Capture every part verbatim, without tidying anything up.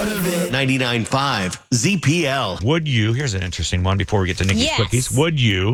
out of it. ninety-nine point five Z P L. Would you, here's an interesting one before we get to Nikki's Yes. Quickies. Would you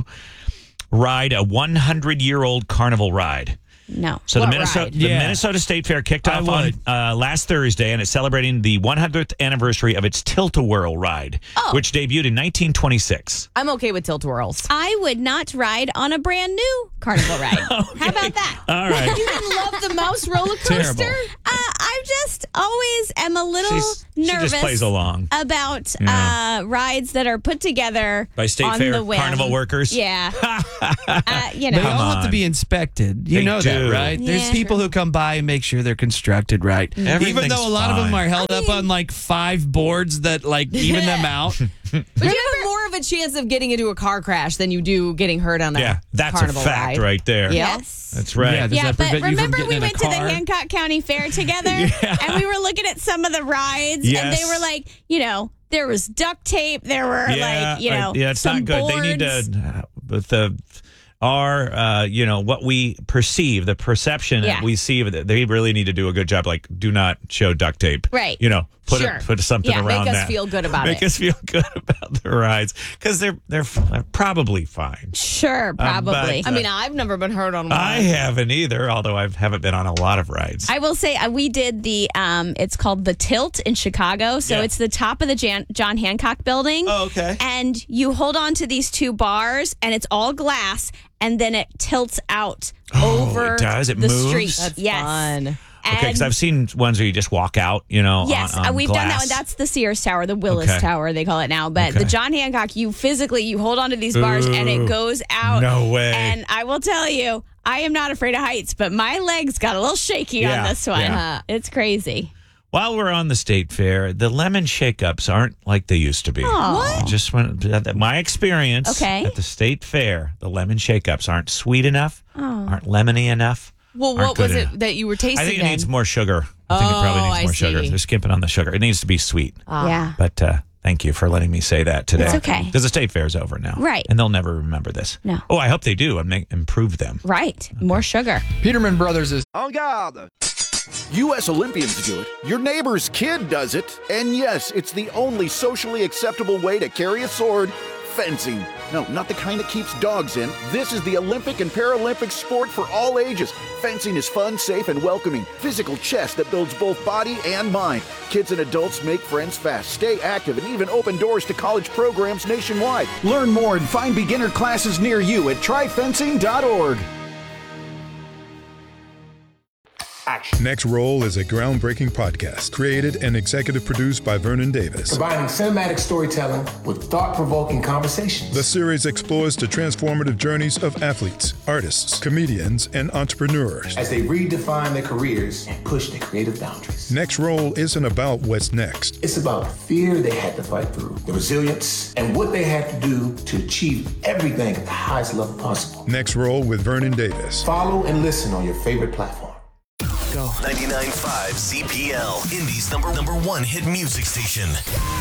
ride a hundred-year-old carnival ride? No. So What the Minnesota, ride? the Yeah. Minnesota State Fair kicked I off on would. uh, last Thursday, and it's celebrating the one hundredth anniversary of its Tilt-A-Whirl ride, Oh. which debuted in nineteen twenty-six. I'm okay with tilt-a-whirls. I would not ride on a brand new carnival ride. How about that? All right. You didn't love the mouse roller coaster? Terrible. Uh, I just always am a little She's- she just nervous plays along. about Yeah. uh, rides that are put together By State on Fair the whim. carnival workers? Yeah. uh, you know. They all have on. to be inspected. You They know do. that, right? Yeah. There's people who come by and make sure they're constructed right. Even Everything's though a lot of them fine. are held up on like five boards that like even them out. But you have more of a chance of getting into a car crash than you do getting hurt on a Yeah, that's a carnival fact ride. right there. Yeah. Yes. That's right. Yeah, does Yeah, that but prevent you from remember getting we in a went to the car? Hancock County Fair together, and we were looking at some of the rides, and Yes. they were like, you know, there was duct tape, there were Yeah, like, you know, uh, yeah, it's some not good. They need boards. to, uh, with the, our, uh, you know, what we perceive, the perception Yeah. that we see of it, they really need to do a good job. Like, do not show duct tape. Right. You know, put Sure. it, put something Yeah, make around us that. feel good about make it. us feel good about the rides because they're they're f- probably fine. Sure, probably. but- I mean, I've never been hurt on one. I haven't either, although I haven't been on a lot of rides. I will say uh, we did the um it's called the Tilt in Chicago. So Yeah. it's the top of the Jan- John Hancock building. Oh, okay. And you hold on to these two bars and it's all glass and then it tilts out Oh, over it does? It the moves? street. That's yes. fun. Okay, because And- I've seen ones where you just walk out, you know, Yes, on, on uh, we've done that glass. one. That's the Sears Tower, the Willis Okay. Tower, they call it now. But Okay. the John Hancock, you physically you hold onto these bars and Ooh, it goes out. no way. And I will tell you, I am not afraid of heights, but my legs got a little shaky Yeah, on this one. yeah. It's crazy. While we're on the state fair, the lemon shake-ups aren't like they used to be. What? Just when my experience Okay. at the state fair, the lemon shake-ups aren't sweet enough, Oh. aren't lemony enough. Well, aren't what was good it enough. that you were tasting I think it then? needs more sugar. I think it probably Oh, needs I more sugar. see. They're skimping on the sugar. It needs to be sweet. Yeah. But uh, thank you for letting me say that today. It's okay. Because the state fair's over now. Right. And they'll never remember this. No. Oh, I hope they do and make, improve them. Right. More sugar. Peterman Brothers is En garde! U S Olympians do it. Your neighbor's kid does it. And yes, it's the only socially acceptable way to carry a sword. Fencing. No, not the kind that keeps dogs in. This is the Olympic and Paralympic sport for all ages. Fencing is fun, safe, and welcoming. Physical chess that builds both body and mind. Kids and adults make friends fast, stay active, and even open doors to college programs nationwide. Learn more and find beginner classes near you at try fencing dot org. Next Roll is a groundbreaking podcast created and executive produced by Vernon Davis. Combining cinematic storytelling with thought-provoking conversations. The series explores the transformative journeys of athletes, artists, comedians, and entrepreneurs. As they redefine their careers and push their creative boundaries. Next Roll isn't about what's next. It's about the fear they had to fight through, the resilience, and what they had to do to achieve everything at the highest level possible. Next Roll with Vernon Davis. Follow and listen on your favorite platform. ninety-nine point five Z P L, Indy's number number one hit music station.